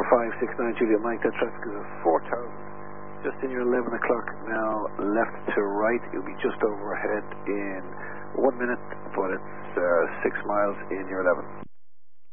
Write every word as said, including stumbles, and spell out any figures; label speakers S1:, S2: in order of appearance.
S1: five six nine Juliet Mike, that traffic is at four thousand. Just in your eleven o'clock now, left to right, you'll be just overhead in one minute, but it's uh, six miles in your eleven.